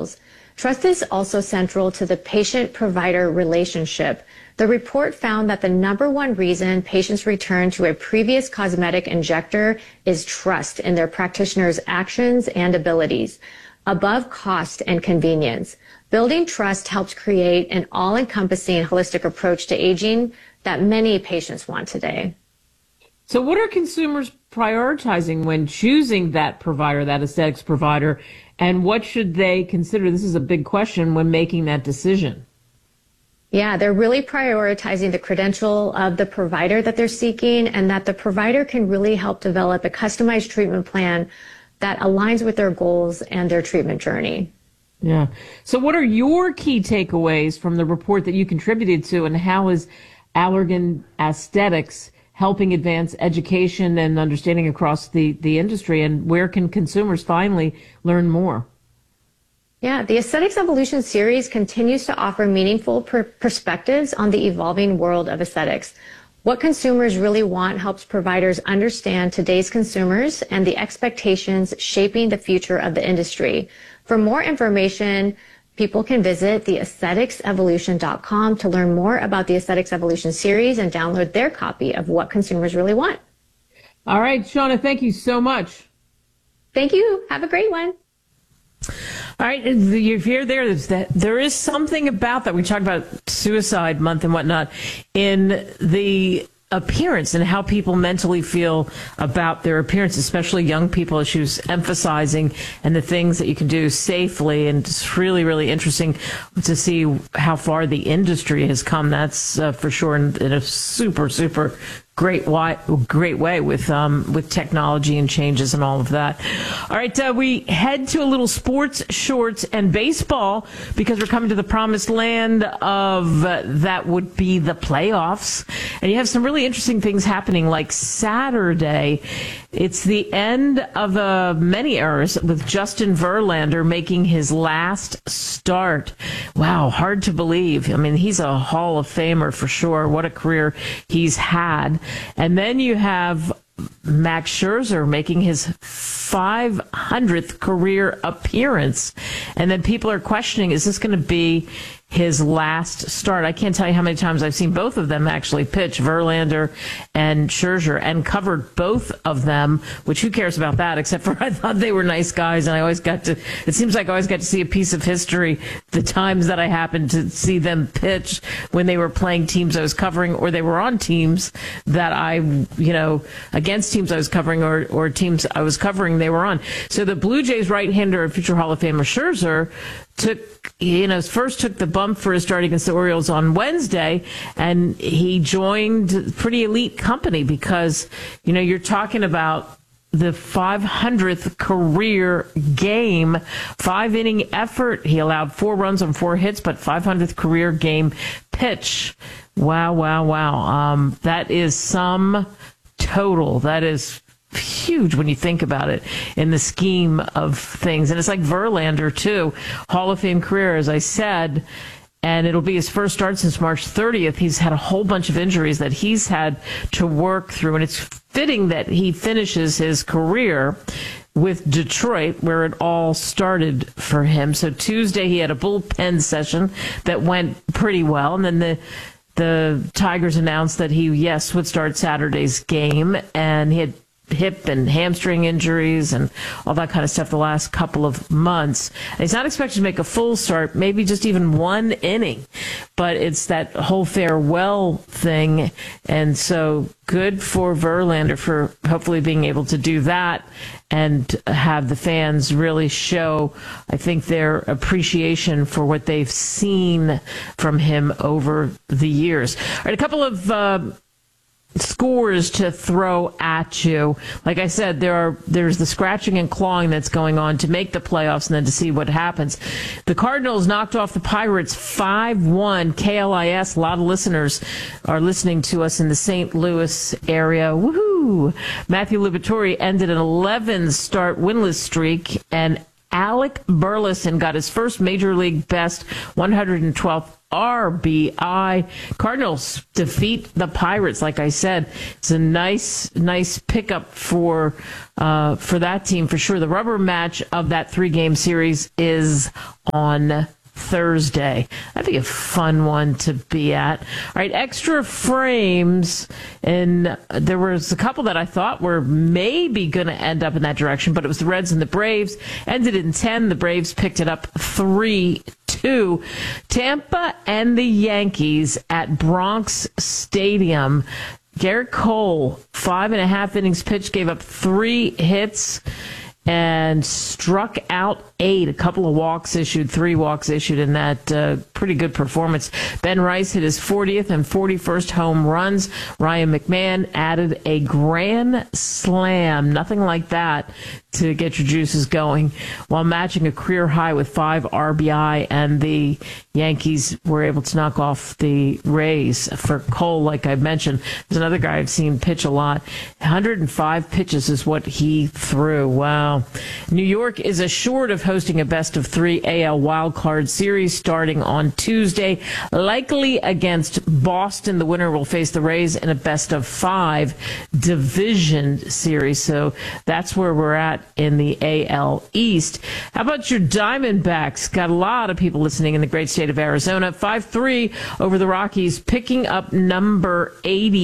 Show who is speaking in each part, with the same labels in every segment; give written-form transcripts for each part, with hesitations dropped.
Speaker 1: goals. Trust is also central to the patient-provider relationship. The report found that the number one reason patients return to a previous cosmetic injector is trust in their practitioner's actions and abilities, above cost and convenience. Building trust helps create an all-encompassing holistic approach to aging that many patients want today.
Speaker 2: So what are consumers prioritizing when choosing that provider, that aesthetics provider, and what should they consider? This is a big question when making that decision.
Speaker 1: Yeah, they're really prioritizing the credential of the provider that they're seeking, and that the provider can really help develop a customized treatment plan that aligns with their goals and their treatment journey.
Speaker 2: Yeah. So what are your key takeaways from the report that you contributed to, and how is Allergan Aesthetics helping advance education and understanding across the industry, and where can consumers finally learn more?
Speaker 1: Yeah, the Aesthetics Evolution series continues to offer meaningful perspectives on the evolving world of aesthetics. What consumers really want helps providers understand today's consumers and the expectations shaping the future of the industry. For more information, people can visit theaestheticsevolution.com to learn more about the Aesthetics Evolution series and download their copy of what consumers really want.
Speaker 2: All right, Shauna, thank you so much.
Speaker 1: Thank you. Have a great one.
Speaker 2: All right, if you're there is something about that. We talked about Suicide Month and whatnot in the appearance and how people mentally feel about their appearance, especially young people, as she was emphasizing, and the things that you can do safely. And it's really, really interesting to see how far the industry has come. That's for sure, in a super, super great way with technology and changes and all of that. All right, we head to a little sports, shorts, and baseball, because we're coming to the promised land of that would be the playoffs. And you have some really interesting things happening, like Saturday. It's the end of many eras, with Justin Verlander making his last start. Wow, hard to believe. I mean, he's a Hall of Famer for sure. What a career he's had. And then you have Max Scherzer making his 500th career appearance. And then people are questioning, is this going to be his last start? I can't tell you how many times I've seen both of them actually pitch, Verlander and Scherzer, and covered both of them, which who cares about that, except for I thought they were nice guys, and it seems like I always got to see a piece of history the times that I happened to see them pitch when they were playing teams I was covering, or they were on teams that against teams I was covering, or teams I was covering they were on. So the Blue Jays right-hander and future Hall of Famer Scherzer first took the bump for his start against the Orioles on Wednesday, and he joined pretty elite company, because, you're talking about the 500th career game, 5-inning effort. He allowed 4 runs on 4 hits, but 500th career game pitch. Wow, wow, wow. That is some total. That is huge when you think about it in the scheme of things. And it's like Verlander, too. Hall of Fame career, as I said, and it'll be his first start since March 30th. He's had a whole bunch of injuries that he's had to work through, and it's fitting that he finishes his career with Detroit, where it all started for him. So Tuesday he had a bullpen session that went pretty well, and then the Tigers announced that he, would start Saturday's game, and he had hip and hamstring injuries and all that kind of stuff the last couple of months. And he's not expected to make a full start, maybe just even 1 inning, but it's that whole farewell thing. And so good for Verlander for hopefully being able to do that and have the fans really show, I think, their appreciation for what they've seen from him over the years. All right, a couple of scores to throw at you. Like I said, there's the scratching and clawing that's going on to make the playoffs and then to see what happens. The Cardinals knocked off the Pirates 5-1. KLIS, a lot of listeners are listening to us in the St. Louis area. Woohoo! Matthew Liberatore ended an 11-start winless streak, and Alec Burleson got his first Major League best 112 RBI. Cardinals defeat the Pirates. Like I said, it's a nice pickup for that team for sure. The rubber match of that 3-game series is on Thursday. That'd be a fun one to be at. All right, extra frames, and there was a couple that I thought were maybe going to end up in that direction, but it was the Reds and the Braves. Ended in 10. The Braves picked it up 3-2. Tampa and the Yankees at Bronx Stadium. Garrett Cole, 5.5 innings pitched, gave up 3 hits and struck out 8. A couple of walks issued, 3 walks issued in that pretty good performance. Ben Rice hit his 40th and 41st home runs. Ryan McMahon added a grand slam. Nothing like that to get your juices going, while matching a career high with 5 RBI, and the Yankees were able to knock off the Rays. For Cole, like I mentioned, there's another guy I've seen pitch a lot. 105 pitches is what he threw. Wow. New York is assured of hosting a best-of-3 AL wildcard series starting on Tuesday, likely against Boston. The winner will face the Rays in a best-of-5 division series. So that's where we're at in the AL East. How about your Diamondbacks? Got a lot of people listening in the great state of Arizona. 5-3 over the Rockies, picking up number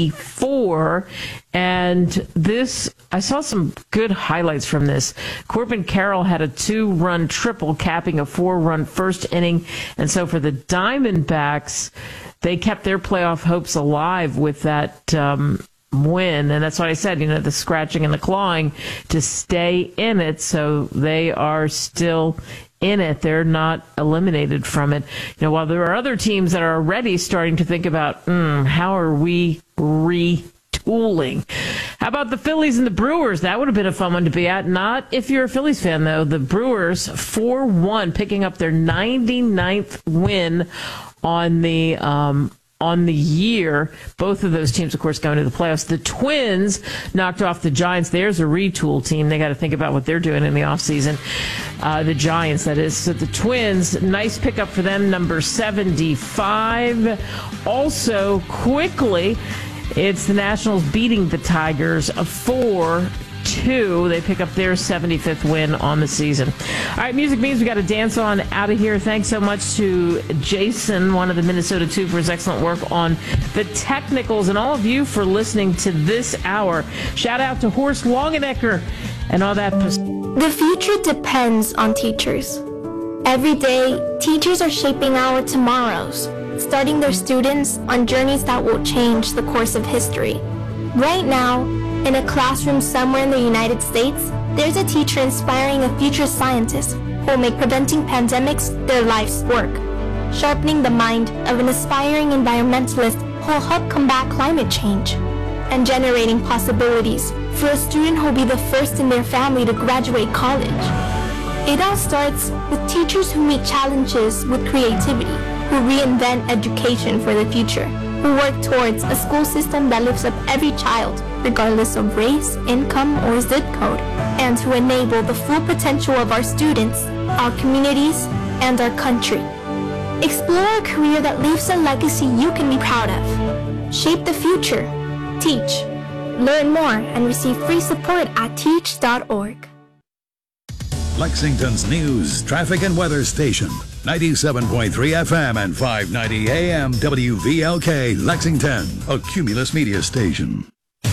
Speaker 2: 84. And this, I saw some good highlights from this. Corbin Carroll had a 2-run triple, capping a 4-run first inning. And so for the Diamondbacks, they kept their playoff hopes alive with that win. And that's what I said, the scratching and the clawing to stay in it. So they are still in it. They're not eliminated from it. While there are other teams that are already starting to think about, how are we retooling? How about the Phillies and the Brewers? That would have been a fun one to be at. Not if you're a Phillies fan, though. The Brewers 4-1, picking up their 99th win on the year. Both of those teams, of course, going to the playoffs. The Twins knocked off the Giants. There's a retool team. They got to think about what they're doing in the offseason. The Giants, that is. So the Twins, nice pickup for them, number 75. Also, quickly, it's the Nationals beating the Tigers 4-2. They pick up their 75th win on the season. All right, music means we got to dance on out of here. Thanks so much to Jason, one of the Minnesota 2, for his excellent work on the technicals, and all of you for listening to this hour. Shout out to Horst Longenecker and all that.
Speaker 3: The future depends on teachers. Every day, teachers are shaping our tomorrows, starting their students on journeys that will change the course of history. Right now, in a classroom somewhere in the United States, there's a teacher inspiring a future scientist who will make preventing pandemics their life's work, sharpening the mind of an aspiring environmentalist who will help combat climate change, and generating possibilities for a student who will be the first in their family to graduate college. It all starts with teachers who meet challenges with creativity, who reinvent education for the future, who work towards a school system that lifts up every child, regardless of race, income, or zip code, and to enable the full potential of our students, our communities, and our country. Explore a career that leaves a legacy you can be proud of. Shape the future. Teach. Learn more and receive free support at teach.org.
Speaker 4: Lexington's news, traffic, and weather station. 97.3 FM and 590 AM WVLK Lexington, a Cumulus media station.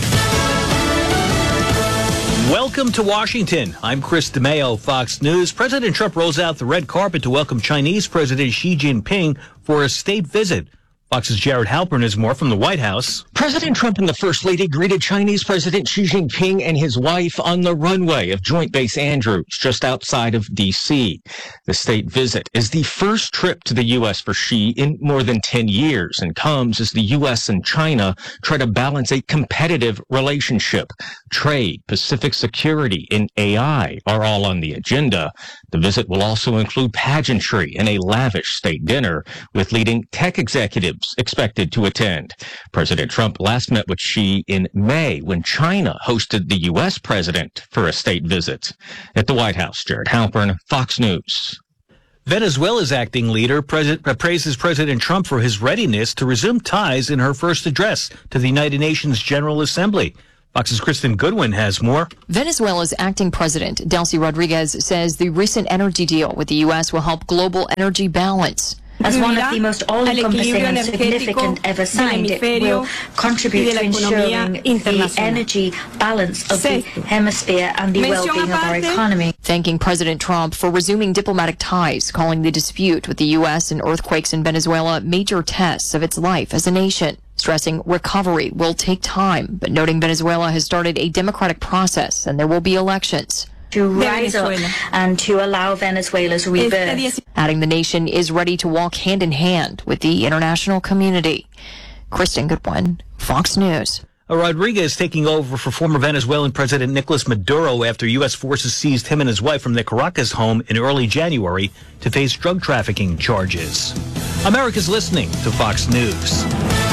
Speaker 5: Welcome to Washington. I'm Chris DeMeo, Fox News. President Trump rolls out the red carpet to welcome Chinese President Xi Jinping for a state visit. Fox's Jared Halpern has more from the White House.
Speaker 6: President Trump and the First Lady greeted Chinese President Xi Jinping and his wife on the runway of Joint Base Andrews, just outside of D.C. The state visit is the first trip to the U.S. for Xi in more than 10 years and comes as the U.S. and China try to balance a competitive relationship. Trade, Pacific security, and AI are all on the agenda. The visit will also include pageantry and a lavish state dinner with leading tech executives expected to attend. President Trump last met with Xi in May when China hosted the U.S. president for a state visit. At the White House, Jared Halpern, Fox News.
Speaker 5: Venezuela's acting leader praises President Trump for his readiness to resume ties in her first address to the United Nations General Assembly. Fox's Kristen Goodwin has more.
Speaker 7: Venezuela's acting president, Delcy Rodriguez, says the recent energy deal with the U.S. will help global energy balance.
Speaker 8: As one of the most all-encompassing and significant ever signed, it will contribute to ensuring the energy balance of the hemisphere and the well-being of our economy.
Speaker 7: Thanking President Trump for resuming diplomatic ties, calling the dispute with the U.S. and earthquakes in Venezuela major tests of its life as a nation, stressing recovery will take time, but noting Venezuela has started a democratic process and there will be elections.
Speaker 8: To rise up and to allow Venezuela's rebirth.
Speaker 7: Adding the nation is ready to walk hand in hand with the international community. Kristen Goodwin, Fox News.
Speaker 5: Rodriguez taking over for former Venezuelan President Nicolas Maduro after U.S. forces seized him and his wife from their Caracas home in early January to face drug trafficking charges. America's listening to Fox News.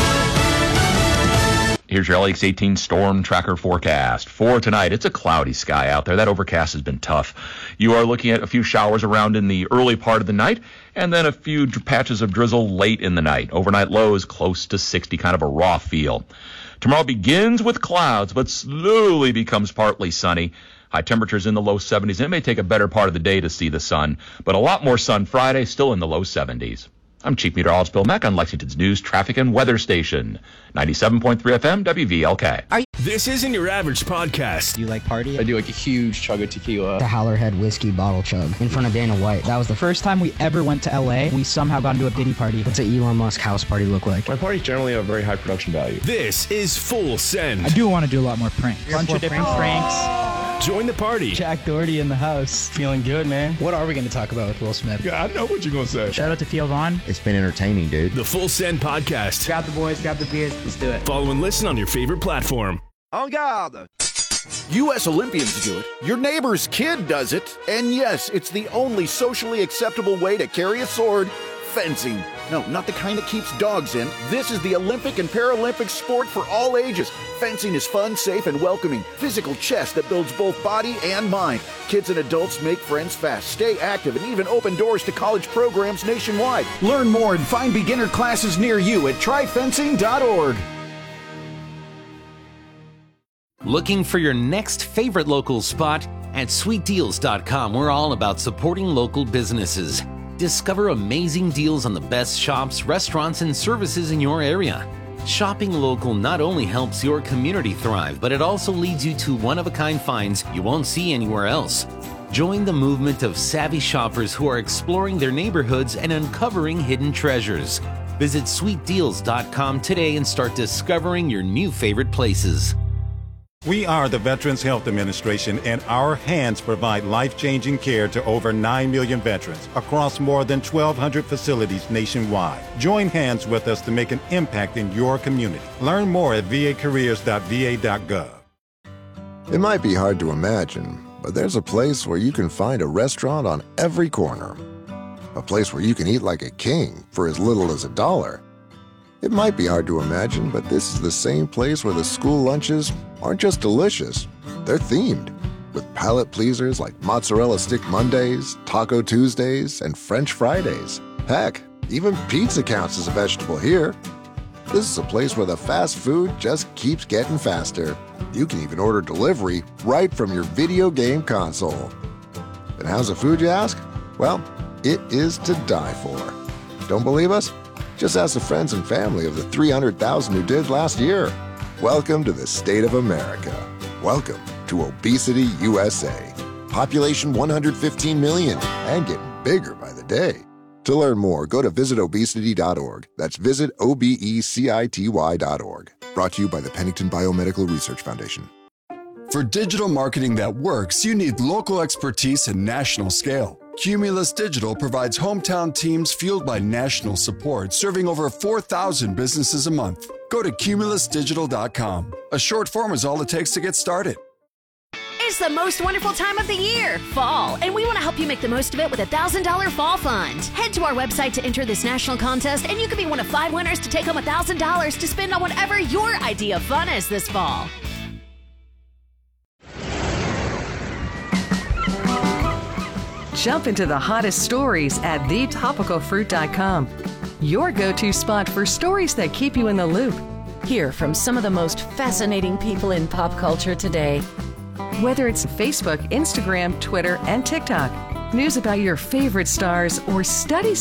Speaker 9: Here's your LX 18 storm tracker forecast. For tonight, it's a cloudy sky out there. That overcast has been tough. You are looking at a few showers around in the early part of the night, and then a few patches of drizzle late in the night. Overnight lows close to 60, kind of a raw feel. Tomorrow begins with clouds, but slowly becomes partly sunny. High temperatures in the low 70s. It may take a better part of the day to see the sun, but a lot more sun Friday, still in the low 70s. I'm Chief Meteorologist Bill Mack on Lexington's News, Traffic, and Weather Station. 97.3 FM, WVLK.
Speaker 10: This isn't your average podcast.
Speaker 11: Do you like party?
Speaker 12: I do like a huge chug of tequila.
Speaker 11: The Howlerhead whiskey bottle chug in front of Dana White. That was the first time we ever went to LA. We somehow got into a Diddy party. What's an Elon Musk house party look like?
Speaker 10: My parties generally have very high production value. This is Full Send.
Speaker 13: I do want to do a lot more pranks. Bunch of different pranks.
Speaker 10: Join the party.
Speaker 13: Jack Doherty in the house.
Speaker 12: Feeling good, man. What are we going to talk about with Will Smith?
Speaker 10: Yeah, I know what you're going to say.
Speaker 13: Shout out to Theo Vaughn.
Speaker 14: It's been entertaining, dude.
Speaker 10: The Full Send Podcast.
Speaker 12: Grab the boys, grab the beers, let's do it.
Speaker 10: Follow and listen on your favorite platform.
Speaker 15: En garde! U.S. Olympians do it. Your neighbor's kid does it. And yes, it's the only socially acceptable way to carry a sword. Fencing. No, not the kind that keeps dogs in. This is the Olympic and Paralympic sport for all ages. Fencing is fun, safe, and welcoming. Physical chess that builds both body and mind. Kids and adults make friends fast, stay active, and even open doors to college programs nationwide. Learn more and find beginner classes near you at tryfencing.org.
Speaker 16: Looking for your next favorite local spot? At sweetdeals.com, we're all about supporting local businesses. Discover amazing deals on the best shops, restaurants, and services in your area. Shopping local not only helps your community thrive, but it also leads you to one-of-a-kind finds you won't see anywhere else. Join the movement of savvy shoppers who are exploring their neighborhoods and uncovering hidden treasures. Visit sweetdeals.com today and start discovering your new favorite places.
Speaker 17: We are the Veterans Health Administration, and our hands provide life-changing care to over 9 million veterans across more than 1,200 facilities nationwide. Join hands with us to make an impact in your community. Learn more at vacareers.va.gov.
Speaker 18: It might be hard to imagine, but there's a place where you can find a restaurant on every corner. A place where you can eat like a king for as little as $1. It might be hard to imagine, but this is the same place where the school lunches aren't just delicious, they're themed, with palate pleasers like Mozzarella Stick Mondays, Taco Tuesdays, and French Fridays. Heck, even pizza counts as a vegetable here. This is a place where the fast food just keeps getting faster. You can even order delivery right from your video game console. And how's the food, you ask? Well, it is to die for. Don't believe us? Just ask the friends and family of the 300,000 who did last year. Welcome to the state of America. Welcome to Obesity USA. Population 115 million and getting bigger by the day. To learn more, go to visitobesity.org. That's visitobecity.org. Brought to you by the Pennington Biomedical Research Foundation.
Speaker 19: For digital marketing that works, you need local expertise and national scale. Cumulus Digital provides hometown teams fueled by national support, serving over 4,000 businesses a month. Go to cumulusdigital.com. A short form is all it takes to get started.
Speaker 20: It's the most wonderful time of the year, fall, and we want to help you make the most of it with a $1,000 fall fund. Head to our website to enter this national contest, and you could be one of 5 winners to take home $1,000 to spend on whatever your idea of fun is this fall.
Speaker 14: Jump into the hottest stories at thetopicalfruit.com. Your go-to spot for stories that keep you in the loop.
Speaker 21: Hear from some of the most fascinating people in pop culture today.
Speaker 14: Whether it's Facebook, Instagram, Twitter, and TikTok, news about your favorite stars, or study